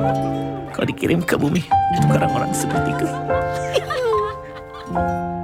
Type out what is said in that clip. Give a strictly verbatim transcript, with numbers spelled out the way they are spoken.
Kau dikirim ke bumi untuk orang-orang seperti kau.